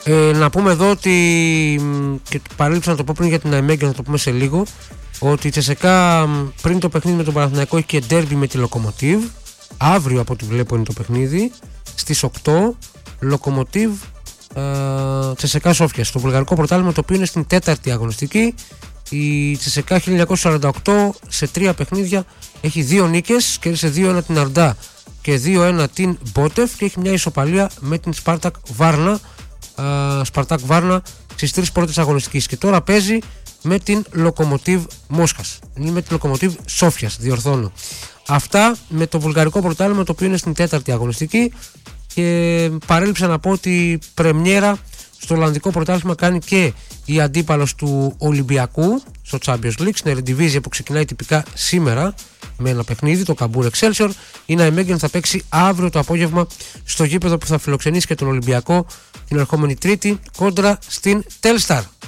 Να πούμε εδώ ότι, και παρέλειψα να το πω πριν για την Ναϊμέγκερ, να το πούμε σε λίγο, ότι η Τσεσεκά πριν το παιχνίδι με τον Παναθηναϊκό έχει και ντέρμπι με τη Λοκομοτίβ. Αύριο από ό,τι βλέπω είναι το παιχνίδι, στις 8, Λοκομοτίβ Τσεσεκά Σόφια, στο βουλγαρικό πρωτάθλημα, το οποίο είναι στην 4η αγωνιστική. Η Τσεσεκά 1948 σε 3 παιχνίδια έχει 2 νίκες, κέρδισε 2-1 την Αρντά και 2-1 την Μπότεφ και έχει μια ισοπαλία με την Σπάρτακ Βάρνα στις 3 πρώτες αγωνιστικές, και τώρα παίζει με την Λοκομοτίβ Μόσχας ή με την Λοκομοτίβ Σόφιας, διορθώνω. Αυτά με το βουλγαρικό πρωτάθλημα, το οποίο είναι στην 4η αγωνιστική. Και παρέλειψα να πω ότι πρεμιέρα στο Ολλανδικό πρωτάθλημα κάνει και η αντίπαλος του Ολυμπιακού στο Champions League, στην Eredivisie, που ξεκινάει τυπικά σήμερα με ένα παιχνίδι, το Καμπούρ Excelsior. Η Ναϊμέγκεν θα παίξει αύριο το απόγευμα στο γήπεδο που θα φιλοξενήσει και τον Ολυμπιακό την ερχόμενη Τρίτη κόντρα στην Telstar.